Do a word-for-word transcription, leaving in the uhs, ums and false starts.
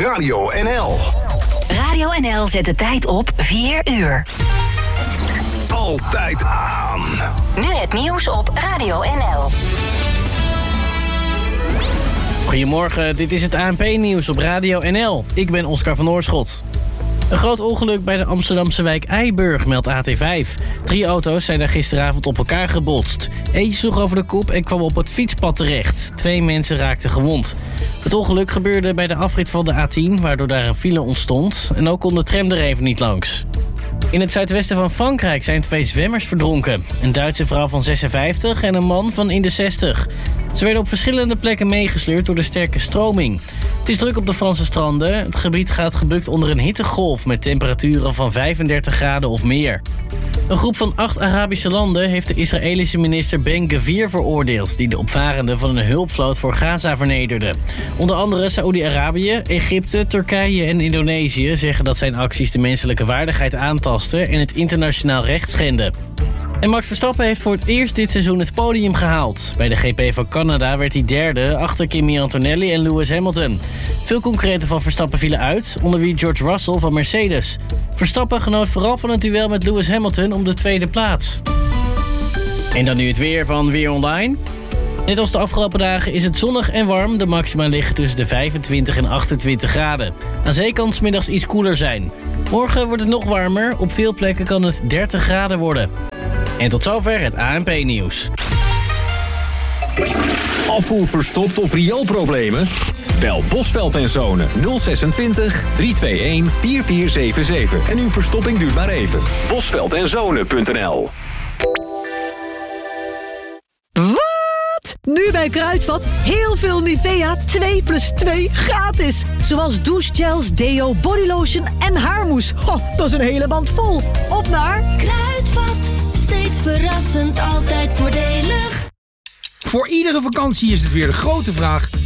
Radio N L. Radio N L zet de tijd op vier uur. Altijd aan. Nu het nieuws op Radio N L. Goedemorgen, dit is het A N P-nieuws op Radio N L. Ik ben Oscar van Oorschot. Een groot ongeluk bij de Amsterdamse wijk Eiburg, meldt A T vijf. Drie auto's zijn daar gisteravond op elkaar gebotst. Eentje sloeg over de kop en kwam op het fietspad terecht. Twee mensen raakten gewond. Het ongeluk gebeurde bij de afrit van de A tien, waardoor daar een file ontstond. En ook kon de tram er even niet langs. In het zuidwesten van Frankrijk zijn twee zwemmers verdronken. Een Duitse vrouw van zesenvijftig en een man van in de zestig. Ze werden op verschillende plekken meegesleurd door de sterke stroming. Het is druk op de Franse stranden. Het gebied gaat gebukt onder een hittegolf met temperaturen van vijfendertig graden of meer. Een groep van acht Arabische landen heeft de Israëlische minister Ben-Gvir veroordeeld, die de opvarenden van een hulpvloot voor Gaza vernederde. Onder andere Saoedi-Arabië, Egypte, Turkije en Indonesië zeggen dat zijn acties de menselijke waardigheid aantasten en het internationaal recht schenden. En Max Verstappen heeft voor het eerst dit seizoen het podium gehaald. Bij de G P van Canada werd hij derde, achter Kimi Antonelli en Lewis Hamilton. Veel concurrenten van Verstappen vielen uit, onder wie George Russell van Mercedes. Verstappen genoot vooral van het duel met Lewis Hamilton om de tweede plaats. En dan nu het weer van Weer Online. Net als de afgelopen dagen is het zonnig en warm. De maxima liggen tussen de vijfentwintig en achtentwintig graden. Aan zee kan 's middags iets koeler zijn. Morgen wordt het nog warmer. Op veel plekken kan het dertig graden worden. En tot zover het A N P-nieuws. Afvoer verstopt of rioolproblemen? Bel Bosveld en Zonen nul zesentwintig, driehonderdeenentwintig, vierentveertig zevenenzeventig en uw verstopping duurt maar even. bosveld en zonen punt n l. Wat? Nu bij Kruidvat heel veel Nivea twee plus twee gratis. Zoals douchegels, deo, bodylotion en haarmoes. Ho, dat is een hele band vol. Op naar Kruidvat, steeds verrassend, altijd voordelig. Voor iedere vakantie is het weer de grote vraag: